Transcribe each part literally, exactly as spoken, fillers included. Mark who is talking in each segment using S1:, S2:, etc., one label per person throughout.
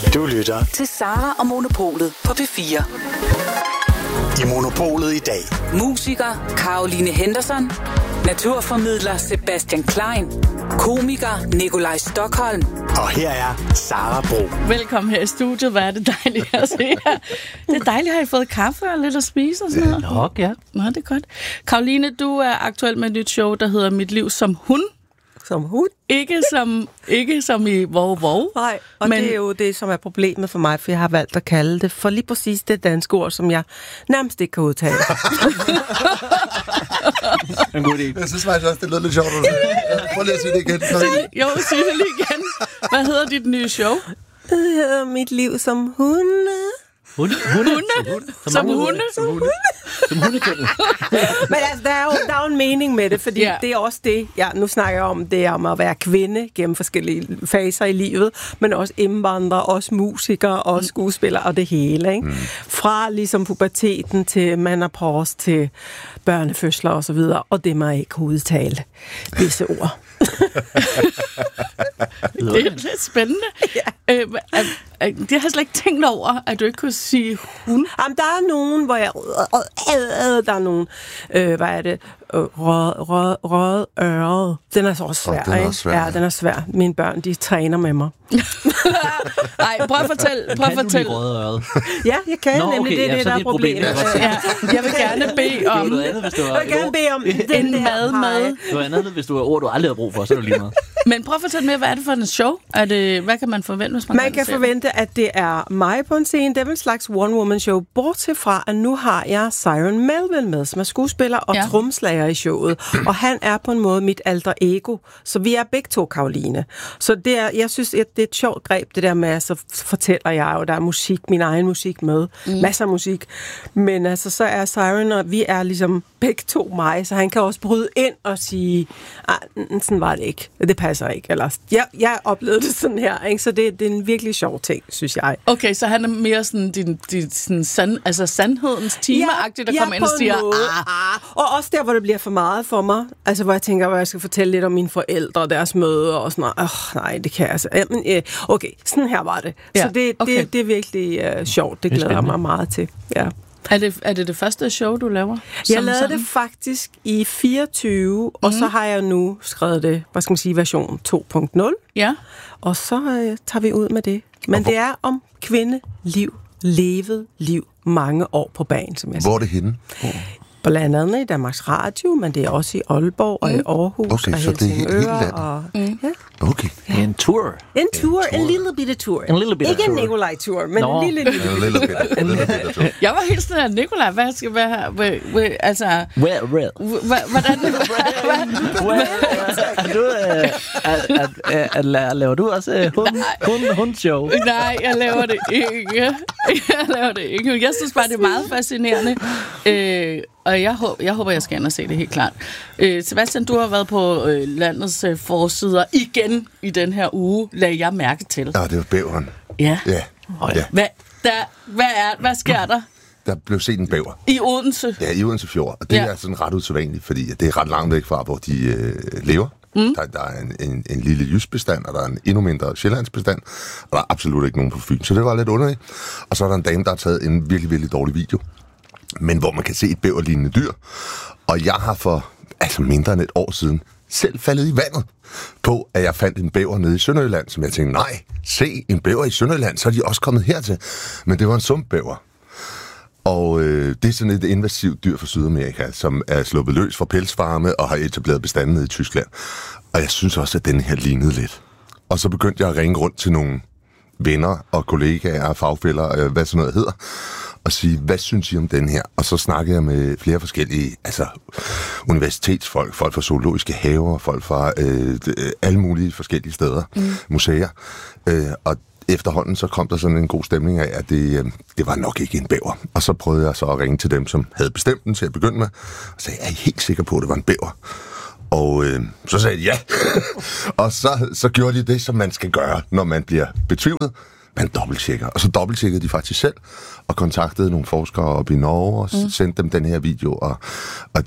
S1: Du lytter
S2: til Sara og Monopolet på P fire.
S1: I Monopolet i dag.
S2: Musiker Caroline Henderson, naturformidler Sebastian Klein, komiker Nikolaj Stokholm.
S1: Og her er Sara Bro.
S3: Velkommen her i studiet. Hvor er det dejligt at se jer. Det er dejligt, at I har fået kaffe og lidt at spise og sådan noget.
S4: Nok, ja.
S3: Nå, det er godt. Caroline, du er aktuel med et nyt show, der hedder Mit liv som hund.
S5: Som hund?
S3: Ikke som, ikke som i vov, vov.
S5: Nej, og men... det er jo det, som er problemet for mig, for jeg har valgt at kalde det for lige præcis det danske ord, som jeg nærmest ikke kan udtale.
S4: En god idé.
S6: Jeg synes faktisk også, det lød lidt sjovt. Prøv lige at sige det igen.
S3: Jo, sig det lige igen. Hvad hedder dit nye show?
S5: Det hedder Mit liv som hunde.
S4: Hunde? Hunde?
S3: Hunde? Som, som hunde?
S4: Som hunde? Som hundekendel.
S5: Men altså, der er, jo, der er jo en mening med det, fordi yeah. det er også det, jeg nu snakker jeg om, det er om at være kvinde gennem forskellige faser i livet, men også indvandrere, også musikere, også skuespillere og det hele, ikke? Mm. Fra ligesom puberteten til menopause til børnefødsler og så videre, og det må jeg ikke udtale visse ord.
S3: Det er lidt spændende. Ja. Øh, det har jeg slet ikke tænkt over, at du ikke kunne sige hund.
S5: Jamen, der er nogen, hvor jeg... Der er nogen... Øh, hvad er det? Rød, rød, rød øret. Den er så også svær,
S6: oh, den er
S5: ikke?
S6: svær.
S5: Ja, den er svær. Mine børn, de træner med mig.
S3: Nej, prøv at fortælle. Prøv at fortælle.
S4: Kan du røde øret?
S5: Ja, jeg kan
S4: Nå,
S5: nemlig.
S4: okay,
S5: det er
S4: ja,
S5: det, der er problemet.
S4: problem.
S3: Ja, jeg vil gerne bede om...
S4: Det andet, hvis du
S5: jeg vil gerne bede om den
S3: en
S5: der
S3: mad med.
S4: Det var andet, hvis du har ord, du aldrig har brug for, så er du lige meget.
S3: Men prøv at fortælle mere, hvad er det for en show? Er det, hvad kan man forvente, hvis man
S5: Man kan forvente, at det er mig på en scene. Det er vel en slags one-woman-show. Bortset fra, at nu har jeg Siren Melville med, som er skuespiller og ja. tromslager i showet. Og han er på en måde mit alter ego. Så vi er begge to Caroline. Så det er, jeg synes, det er et sjovt greb, det der med, at så fortæller jeg jo, der er musik, min egen musik med. Mm. Masser af musik. Men altså, så er Siren, og vi er ligesom begge to mig, så han kan også bryde ind og sige, sådan var det ikke. Det passer ikke. Eller, jeg, jeg oplevede det sådan her, ikke? Så det, det er en virkelig sjov ting, synes jeg.
S3: Okay, så han er mere sådan, din, din sådan sand, altså sandhedens timeagtigt, der
S5: ja,
S3: kommer ind og siger,
S5: ah. ah. Og også der, hvor det bliver for meget for mig. Altså, hvor jeg tænker, hvor jeg skal fortælle lidt om mine forældre og deres møder og sådan noget. Åh, nej, det kan jeg altså. Jamen, øh, okay, sådan her var det. Ja, så det, okay. det, det er virkelig uh, sjovt. Det, det glæder jeg mig meget til. Ja.
S3: Er det, er det det første show, du laver?
S5: Jeg lavede sådan? det faktisk i fireogtyve, mm. og så har jeg nu skrevet det, hvad skal man sige, version to punkt nul.
S3: Ja.
S5: Og så øh, tager vi ud med det. Men det er om kvindeliv, levet liv, mange år på banen, som jeg siger.
S6: Hvor er det henne? Oh.
S5: Blandt andet i Danmarks Radio, men det er også i Aalborg og mm. i Aarhus
S6: okay,
S5: og Helsingør. Og, mm. ja.
S6: Okay.
S4: Ja. En tur.
S5: En tur, en lille bitte tur.
S4: En lille bitte
S5: Ikke
S4: tur.
S5: en Nikolaj-tur, men
S4: Nå.
S5: en lille lille
S6: En lille bitte, en lille bitte tur.
S3: Jeg var helt sådan her, Nikolaj, hvad skal være her? Altså...
S4: Well, well.
S3: Hvordan...
S4: Laver du også hundshow?
S3: Nej, jeg laver det ikke. Jeg laver det ikke. Jeg synes bare, det er meget fascinerende. Øh, og jeg håber, jeg håber, jeg skal ind og se det helt klart. Øh, Sebastian, du har været på øh, landets øh, forsider igen i den her uge, lagde jeg mærke til.
S6: Ja, det var bæveren.
S3: Ja.
S6: Ja.
S4: Oh, ja.
S3: Hvad, der, hvad, er, hvad sker der?
S6: Der blev set en bæver.
S3: I Odense?
S6: Ja, i Odense Fjord. Og det ja. er sådan ret usædvanligt, fordi det er ret langt væk fra, hvor de øh, lever. Mm. Der, der er en, en, en lille jysk bestand, og der er en endnu mindre sjællandsk bestand, og der er absolut ikke nogen på Fyn. Så det var lidt underligt. Og så er der en dame, der har taget en virkelig, virkelig dårlig video, men hvor man kan se et bæverlignende dyr. Og jeg har for altså mindre end et år siden selv faldet i vandet på, at jeg fandt en bæver nede i Sønderjylland, som jeg tænkte, nej, se en bæver i Sønderjylland, så er de også kommet hertil. Men det var en sumpbæver. Og øh, det er sådan et invasivt dyr fra Sydamerika, som er sluppet løs fra pelsfarme og har etableret bestanden nede i Tyskland. Og jeg synes også, at den her lignede lidt. Og så begyndte jeg at ringe rundt til nogle venner og kollegaer og fagfæller, øh, hvad sådan noget hedder, og sige, hvad synes I om den her? Og så snakkede jeg med flere forskellige, altså universitetsfolk, folk fra zoologiske haver, folk fra øh, alle mulige forskellige steder, mm. museer. Øh, og efterhånden så kom der sådan en god stemning af, at det, øh, det var nok ikke en bæver. Og så prøvede jeg så at ringe til dem, som havde bestemt den til at begynde med, og sagde, er I helt sikker på, at det var en bæver? Og øh, så sagde de ja. Og så, så gjorde de det, som man skal gøre, når man bliver betvivlet. Man dobbelttjekker. Og så dobbelttjekkede de faktisk selv, og kontaktede nogle forskere op i Norge, og mm. sendte dem den her video, og, og de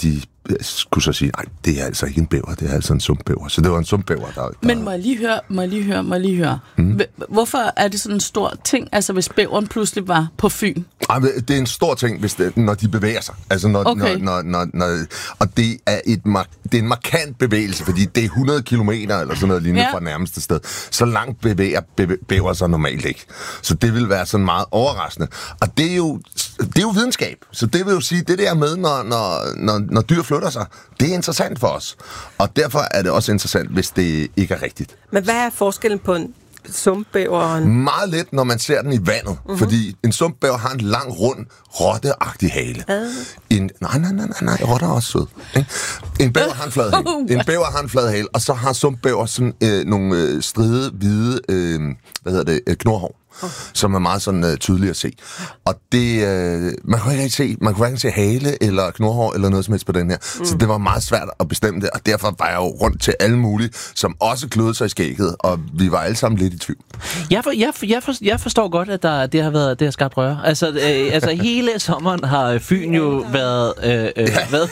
S6: kunne så sige, nej, det er altså ikke en bæver, det er altså en sumpbæver. Så det var en sumpbæver, der... der...
S3: Men må jeg lige høre, må jeg lige høre, må jeg lige høre. Mm. Hvorfor er det sådan en stor ting, altså hvis bæveren pludselig var på Fyn?
S6: Ej, det er en stor ting, hvis det, når de bevæger sig. Altså når,
S3: okay.
S6: når, når, når, når, og det er, et, det er en markant bevægelse, fordi det er hundrede kilometer eller sådan noget lignende ja. fra nærmeste sted. Så langt bevæger bæver sig normalt ikke. Så det vil være sådan meget overraskende. Og det er jo, det er jo videnskab. Så det vil jo sige, det der med, når, når, når, når dyr flytter sig, det er interessant for os. Og derfor er det også interessant, hvis det ikke er rigtigt.
S5: Men hvad er forskellen på en sumpbæver?
S6: Meget let, når man ser den i vandet. Mm-hmm. Fordi en sumpbæver har en lang, rund, rotteagtig hale. Uh. En, nej, nej, nej, nej, nej, rotter er også sød. Ikke? En bæver har en flad hale. En bæver har en flad hale, og så har sumpbæver sådan øh, nogle øh, stride, hvide, øh, hvad hedder det, øh, knurhår. Oh. Som er meget sådan uh, tydeligt at se. Og det, uh, man kunne ikke se, man kunne hverken se hale eller knurhår eller noget som helst på den her. Mm. Så det var meget svært at bestemme det, og derfor var jeg jo rundt til alle mulige, som også kløede sig i skægget, og vi var alle sammen lidt i tvivl.
S4: Jeg, for, jeg, jeg, for, jeg forstår godt, at der, det har været det har skabt røre. Altså, øh, altså hele sommeren har Fyn jo været, øh, øh, ja. været,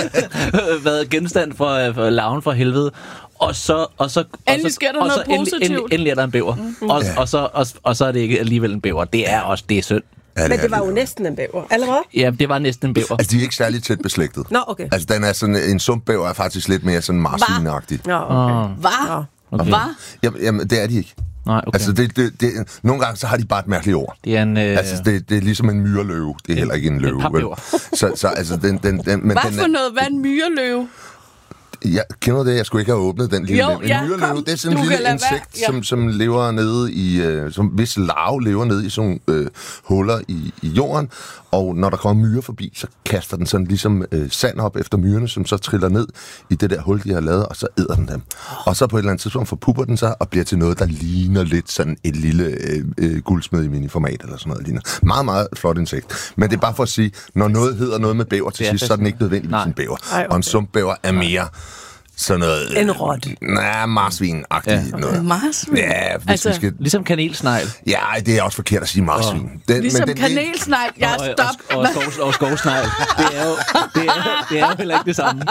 S4: været genstand for, for larven for helvede. Og så og så
S3: endelig sker der
S4: og
S3: noget
S4: så, endelig,
S3: positivt.
S4: Endelig, endelig er der en bæver. Mm. Og, ja. og, så, og, og så er det ikke alligevel en bæver. Det er også det er synd.
S6: Ja, det
S5: Men det var jo næsten en bæver, eller hvad?
S4: Ja, det var næsten en bæver.
S6: Altså, de er ikke særlig tæt beslægtet.
S5: Nå, okay.
S6: Altså, den er sådan, en sumpbæver er faktisk lidt mere sådan marsvinagtig.
S5: Nå, okay.
S3: Hvad?
S4: Okay.
S3: Hvad?
S6: Jamen, jamen, det er de ikke.
S4: Nej, okay.
S6: Altså, det, det, det, nogle gange så har de bare et mærkeligt ord.
S4: Det er en... Øh...
S6: Altså, det, det er ligesom en myreløve. Det er heller ikke en løve.
S4: En papbæver.
S6: Så, så altså, den... den, den men
S3: Hvad
S6: den
S3: for
S6: er,
S3: noget? Hvad er en myreløve?
S6: Jeg kender det, jeg skulle ikke have åbnet den lille
S3: Jo,
S6: lem. En
S3: ja,
S6: myreløve,
S3: kom.
S6: det er sådan
S3: Du
S6: en
S3: kan
S6: lille
S3: lade
S6: insekt,
S3: være. Ja.
S6: som, som lever nede i, øh, som hvis larve lever nede i sådan øh, huller i, i jorden, og når der kommer myrer forbi, så kaster den sådan ligesom øh, sand op efter myrerne, som så triller ned i det der hul, de har lavet, og så æder den dem. Og så på et eller andet tidspunkt forpupper den sig, og bliver til noget, der ligner lidt sådan et lille øh, øh, guldsmed i miniformat, eller sådan noget ligner. Meget, meget flot insekt. Men det er bare for at sige, når noget hedder noget med bæver til sidst, så er den ikke nødvendigvis en bæver. Ej, okay. Og en sumpbæver er mere... sådan noget...
S5: En rotte.
S6: Nej, marsvin-agtigt
S4: ja.
S6: noget.
S3: Marsvin?
S6: Ja, hvis
S3: altså,
S6: vi skal...
S4: Ligesom kanelsnegl.
S6: Ja, det er også forkert at sige marsvin.
S4: Oh.
S6: Den,
S3: ligesom
S6: men den,
S3: kanelsnegl. Ja,
S4: og,
S3: stop.
S4: Og, og, og, skov, og skovsnegl. Det er jo det er, det er jo heller ikke det samme.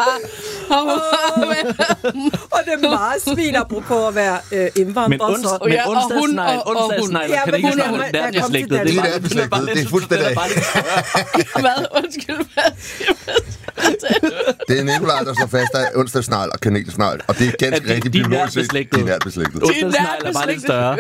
S5: Og det er marsvin, apropos at være øh, indvandrer.
S4: Men, ons,
S5: så.
S4: men
S3: ja, og hun
S4: onsdagsnegl
S3: og- og hun.
S4: og
S5: Ja, men
S4: kanelsnegl,
S5: hun er-
S4: der er
S5: der kom til
S4: beslægtet.
S5: Danmark.
S6: Det er beslægtet. Det er fuldstændig...
S3: Hvad? Undskyld, hvad?
S6: Det er Nikolaj, der slår fast, at onsdagsnegl og kanelsnegl, og det er ganske
S4: de-
S6: rigtig
S4: de er
S6: biologisk
S4: nært
S6: set.
S4: beslægtet.
S6: De er nært beslægtet.
S4: Onsdagsnegl er bare lidt større.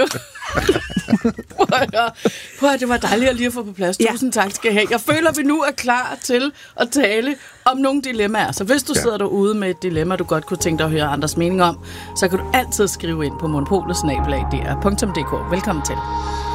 S3: Prøv at det var dejligt at lige at få på plads.
S5: Ja.
S3: Tusind tak skal I have. Jeg føler, at vi nu er klar til at tale om nogle dilemmaer. Så hvis du
S6: Ja.
S3: sidder derude med et dilemma, du godt kunne tænke dig at høre andres mening om, så kan du altid skrive ind på monopolet snabel-a d r punktum d k. Velkommen til.